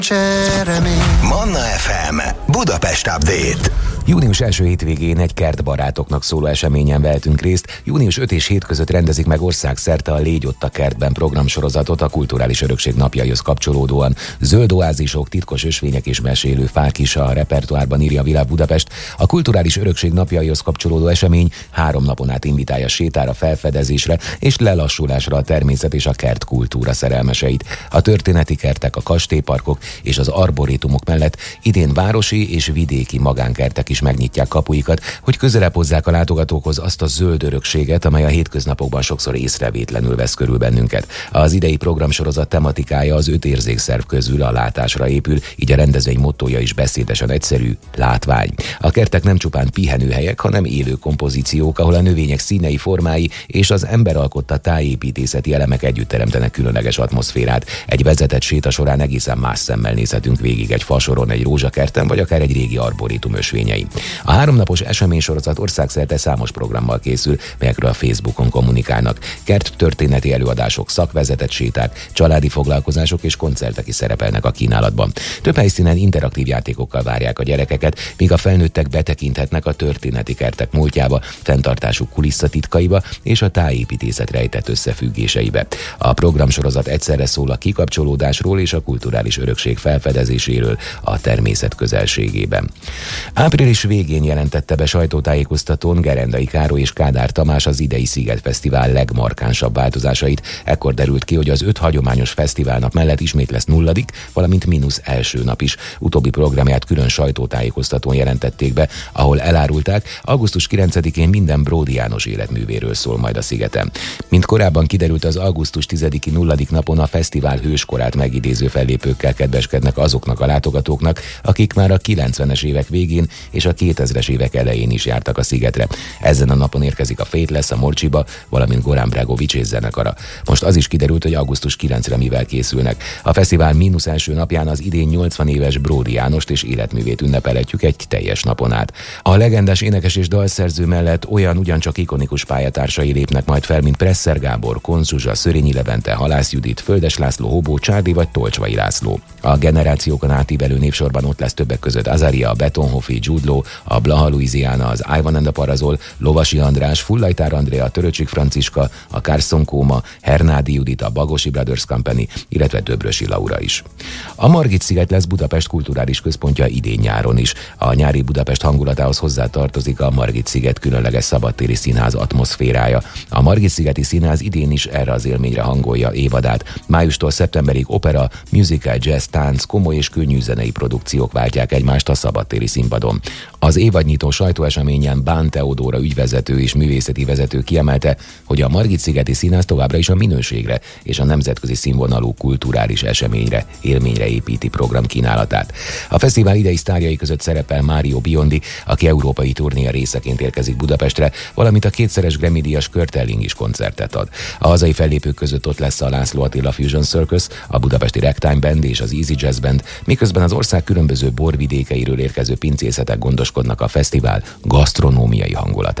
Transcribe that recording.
Manna FM Budapest Update. Június első hétvégén egy kertbarátoknak szóló eseményen vehetünk részt. Június 5 és 7 között rendezik meg országszerte a Légy ott a kertben programsorozatot a kulturális örökség napjaihoz kapcsolódóan. Zöld oázisok, titkos ösvények és mesélő fák is a repertoárban, írja a Világ Budapest. A kulturális örökség napjaihoz kapcsolódó esemény 3 napon át invitálja sétára, felfedezésre és lelassulásra a természet és a kert kultúra szerelmeseit. A történeti kertek, a kastélyparkok és az arborétumok mellett idén városi és vidéki magánkertek is megnyitják kapuikat, hogy közelebb hozzák a látogatókhoz azt a zöld örökséget, amely a hétköznapokban sokszor észrevétlenül vesz körül bennünket. Az idei programsorozat tematikája az 5 érzékszerv közül a látásra épül, így a rendezvény mottója is beszédesen egyszerű: látvány. A kertek nem csupán pihenőhelyek, hanem élő kompozíciók, ahol a növények színei, formái és az ember alkotta tájépítészeti elemek együtt teremtenek különleges atmoszférát. Egy vezetett séta során egészen más szemmel nézhetünk végig egy fasoron, egy rózsakerten, vagy akár egy régi arborétum ösvényei. A 3 napos eseménysorozat országszerte számos programmal készül, melyekről a Facebookon kommunikálnak. Kerttörténeti előadások, szakvezetett séták, családi foglalkozások és koncertek is szerepelnek a kínálatban. Több helyszínen interaktív játékokkal várják a gyerekeket, míg a felnőttek betekinthetnek a történeti kertek múltjába, fenntartásuk kulisszatitkaiba és a tájépítészet rejtett összefüggéseibe. A programsorozat egyszerre szól a kikapcsolódásról és a kulturális örökség felfedezéséről a természet közelségében. Április végén jelentette be sajtótájékoztatón Gerendai Károly és Kádár Tamás az idei Sziget-fesztivál legmarkánsabb változásait. Ekkor derült ki, hogy az 5 hagyományos fesztiválnap mellett ismét lesz 0., valamint mínusz első nap is. Utóbbi programját külön sajtótájékoztatón jelentették be, ahol elárulták, augusztus 9-én minden Bródi János életművéről szól majd a szigeten. Mint korábban kiderült, az augusztus 10-i 0. napon a fesztivál hőskorát megidéző fellépőkkel kedveskednek azoknak a látogatóknak, akik már a 90-es évek végén és a 2000-es évek elején is jártak a szigetre. Ezen a napon érkezik a Faithless, a Morcsiba, valamint Goran Bregovics és zenekara. Most az is kiderült, hogy augusztus 9-re mivel készülnek. A fesztivál mínusz első napján az idén 80 éves Bródi Jánost és életművét ünnepelhetjük egy teljes napon át. A legendás énekes és dalszerző mellett olyan ugyancsak ikonikus pályatársai lépnek majd fel, mint Presser Gábor, Koncz Zsuzsa, Szörényi Levente, Halász Judit, Földes László, Hobó Csárdi vagy Tolcsvai László. A generációkon átívelő névsorban ott lesz többek között Azaria, Betonhoffi, Jude Law, a Blaha Louisiana, az Ivan and the Parazol, Lovasi András, Fullajtár Andrea, Töröcsik Franciska, a Carson Kóma, Hernádi Judit, a Bagosi Brothers Company, illetve Döbrösi Laura is. A Margit-sziget lesz Budapest kulturális központja idén-nyáron is. A nyári Budapest hangulatához hozzátartozik a Margit-sziget különleges szabadtéri színház atmoszférája. A Margit-szigeti színház idén is erre az élményre hangolja évadát. Májustól szeptemberig opera, musical, jazz, tánc, komoly és könnyű zenei produkciók váltják egymást a szabadtéri színpadon. Az évadnyitó sajtóeseményen Bán Teodóra ügyvezető és művészeti vezető kiemelte, hogy a Margit-szigeti színház továbbra is a minőségre és a nemzetközi színvonalú kulturális eseményre, élményre építi program kínálatát. A fesztivál idei sztárjai között szerepel Mário Biondi, aki európai turnéja részeként érkezik Budapestre, valamint a 2-szeres Grammy-díjas Kurt Elling is koncertet ad. A hazai fellépők között ott lesz a László Attila Fusion Circus, a budapesti Ragtime Band és az Easy Jazz Band, miközben az ország különböző borvidékeiről érkező pincészetek gondoskodnak a fesztivál gasztronómiai hangulatában.